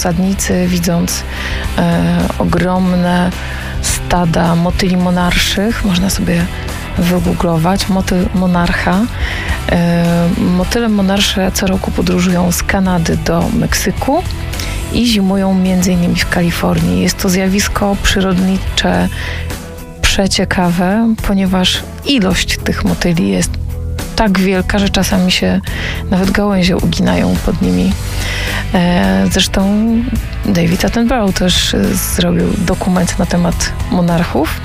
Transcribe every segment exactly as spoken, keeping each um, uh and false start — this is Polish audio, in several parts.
osadnicy, widząc e, ogromne stada motyli monarszych, można sobie wygooglować, motyl monarcha. E, motyle monarsze co roku podróżują z Kanady do Meksyku i zimują między innymi w Kalifornii. Jest to zjawisko przyrodnicze przeciekawe, ponieważ ilość tych motyli jest tak wielka, że czasami się nawet gałęzie uginają pod nimi. Zresztą David Attenborough też zrobił dokument na temat monarchów,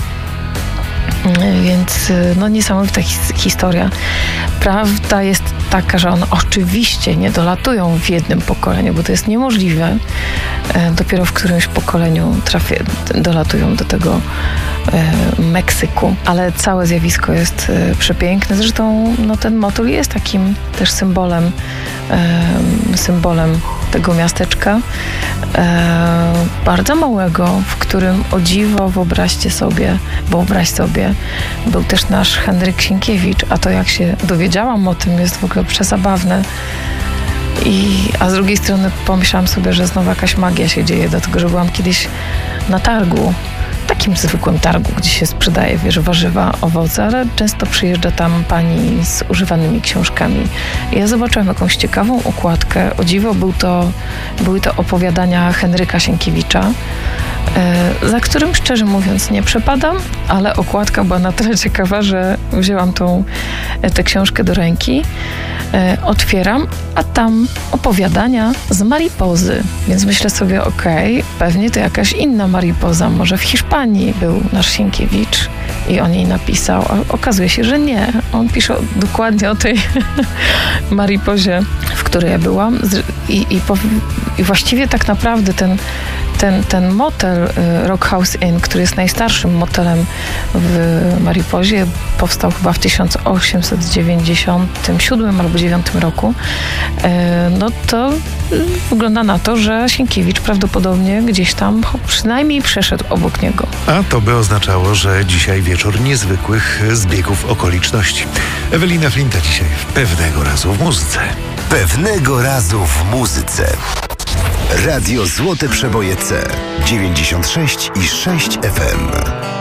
więc no niesamowita his- historia. Prawda jest taka, że one oczywiście nie dolatują w jednym pokoleniu, bo to jest niemożliwe. Dopiero w którymś pokoleniu trafię, dolatują do tego e, Meksyku. Ale całe zjawisko jest e, przepiękne. Zresztą no, ten motyl jest takim też symbolem, e, symbolem tego miasteczka. E, bardzo małego, w którym o dziwo wyobraźcie sobie, wyobraź sobie, był też nasz Henryk Sienkiewicz, a to jak się dowiedziałam o tym jest w ogóle przezabawne. I, a z drugiej strony pomyślałam sobie, że znowu jakaś magia się dzieje, dlatego że byłam kiedyś na targu, takim zwykłym targu, gdzie się sprzedaje, wiesz, warzywa, owoce, ale często przyjeżdża tam pani z używanymi książkami. I ja zobaczyłam jakąś ciekawą układkę. O dziwo był to, były to opowiadania Henryka Sienkiewicza, e, za którym szczerze mówiąc nie przepadam, ale okładka była na tyle ciekawa, że wzięłam tą, tę książkę do ręki, e, otwieram, a tam opowiadania z Maripozy. Więc myślę sobie, okej, okay, pewnie to jakaś inna Maripoza, może w Hiszpanii był nasz Sienkiewicz i o niej napisał, a okazuje się, że nie. On pisze dokładnie o tej Maripozie, w której ja byłam i, i, po, i właściwie tak naprawdę ten Ten, ten motel Rock House Inn, który jest najstarszym motelem w Maripozie, powstał chyba w tysiąc osiemset dziewięćdziesiątym siódmym albo dziewiątym roku, no to wygląda na to, że Sienkiewicz prawdopodobnie gdzieś tam przynajmniej przeszedł obok niego. A to by oznaczało, że dzisiaj wieczór niezwykłych zbiegów okoliczności. Ewelina Flinta dzisiaj w Pewnego razu w muzyce. Pewnego razu w muzyce. Radio Złote Przeboje C dziewięćdziesiąt sześć i sześć F M.